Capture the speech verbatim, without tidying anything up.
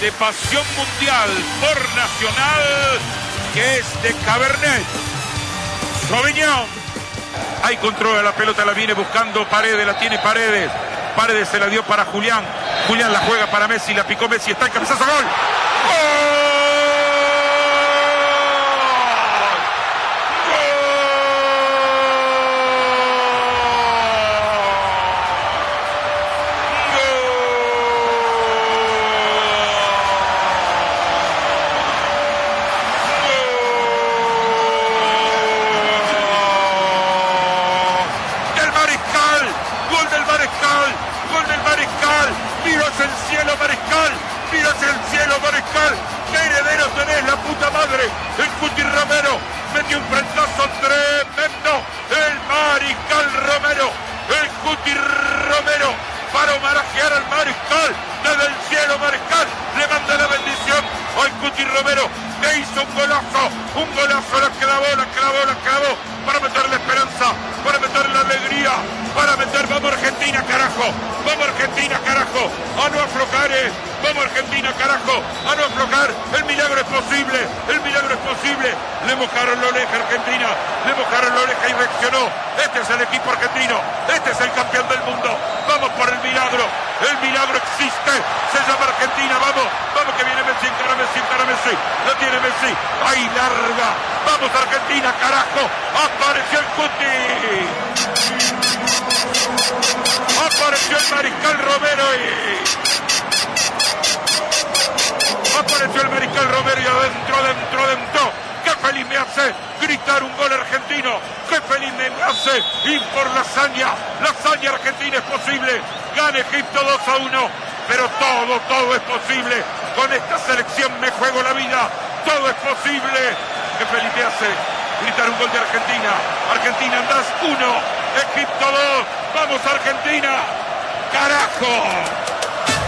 de pasión mundial por Nacional, que es de Cabernet Sauvignon. Ahí controla la pelota, la viene buscando Paredes, la tiene Paredes. Paredes se la dio para Julián. Julián la juega para Messi, la picó Messi, está el cabezazo, gol. ¡Gol! El Cuti Romero metió un frentazo tremendo. El Mariscal Romero, el Cuti Romero, para homenajear al Mariscal. Desde el cielo, Mariscal le manda la bendición al Cuti Romero, que hizo un golazo, un golazo, la clavó, la clavó, la clavó, para meter la esperanza, para meter la alegría, para meter, vamos Argentina, carajo, vamos Argentina, carajo, a no aflojar, eh. Vamos Argentina, carajo, a no aflojar, el milagro es posible, el milagro es posible. Le mojaron la oreja Argentina, le mojaron la oreja y reaccionó. Este es el equipo argentino, este es el campeón del mundo. Vamos por el milagro, el milagro existe, se llama Argentina, vamos, vamos que viene Messi, encara Messi, encara Messi, lo tiene Messi, ahí larga, vamos Argentina, carajo, apareció el Cuti. Apareció el Mariscal Romero y... Apareció el Mariscal Romero y adentro, adentro, adentro. ¡Qué feliz me hace gritar un gol argentino! ¡Qué feliz me hace ir por la hazaña! La hazaña argentina es posible. Gana Egipto dos a uno. Pero todo, todo es posible. Con esta selección me juego la vida. Todo es posible. ¡Qué feliz me hace gritar un gol de Argentina! Argentina andás uno, Egipto dos. ¡Vamos Argentina! ¡Carajo!